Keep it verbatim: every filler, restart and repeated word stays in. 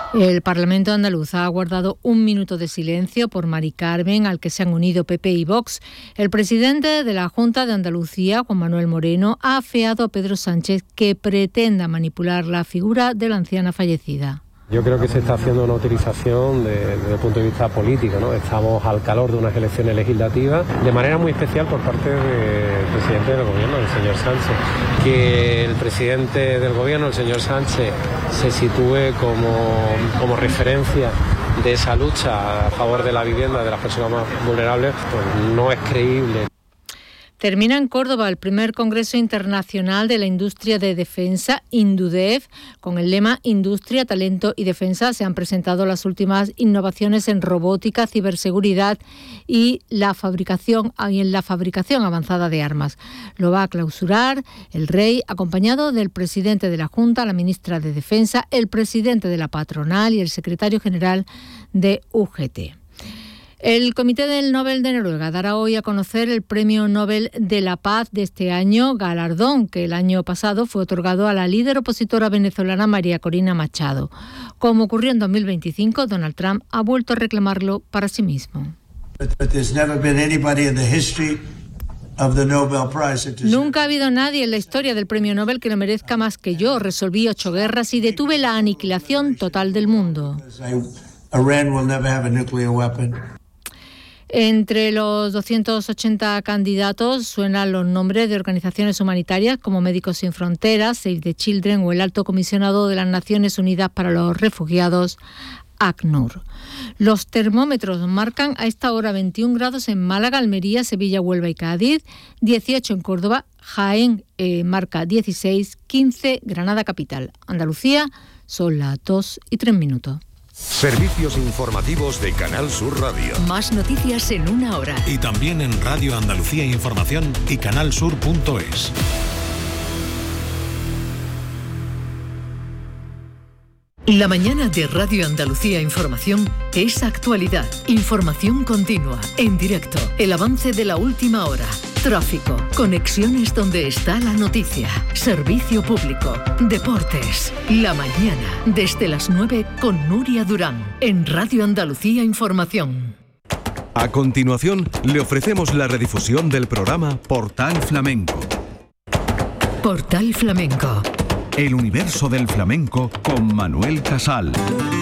El Parlamento andaluz ha guardado un minuto de silencio por Mari Carmen, al que se han unido P P y Vox. El presidente de la Junta de Andalucía, Juan Manuel Moreno, ha afeado a Pedro Sánchez que pretenda manipular la figura de la anciana fallecida. Yo creo que se está haciendo una utilización de, desde el punto de vista político, ¿no? Estamos al calor de unas elecciones legislativas, de manera muy especial por parte del presidente del gobierno, el señor Sánchez. Que el presidente del gobierno, el señor Sánchez, se sitúe como, como referencia de esa lucha a favor de la vivienda de las personas más vulnerables, pues no es creíble. Termina en Córdoba el primer Congreso Internacional de la Industria de Defensa, INDUDEF. Con el lema Industria, Talento y Defensa se han presentado las últimas innovaciones en robótica, ciberseguridad y la fabricación, y en la fabricación avanzada de armas. Lo va a clausurar el Rey, acompañado del presidente de la Junta, la ministra de Defensa, el presidente de la patronal y el secretario general de U G T. El Comité del Nobel de Noruega dará hoy a conocer el Premio Nobel de la Paz de este año, galardón que el año pasado fue otorgado a la líder opositora venezolana María Corina Machado. Como ocurrió en dos mil veinticinco, Donald Trump ha vuelto a reclamarlo para sí mismo. Nunca ha habido nadie en la historia del Premio Nobel que lo merezca más que yo. Resolví ocho guerras y detuve la aniquilación total del mundo. Entre los doscientos ochenta candidatos suenan los nombres de organizaciones humanitarias como Médicos Sin Fronteras, Save the Children o el Alto Comisionado de las Naciones Unidas para los Refugiados, ACNUR. Los termómetros marcan a esta hora veintiún grados en Málaga, Almería, Sevilla, Huelva y Cádiz, dieciocho en Córdoba, Jaén eh, marca dieciséis, quince Granada capital. Andalucía son las dos y tres minutos. Servicios informativos de Canal Sur Radio. Más noticias en una hora. Y también en Radio Andalucía Información y canalsur punto es. La mañana de Radio Andalucía Información es actualidad, información continua, en directo, el avance de la última hora, tráfico, conexiones donde está la noticia, servicio público, deportes. La mañana, desde las nueve con Nuria Durán, en Radio Andalucía Información. A continuación, le ofrecemos la redifusión del programa Portal Flamenco. Portal Flamenco. El universo del flamenco con Manuel Casal.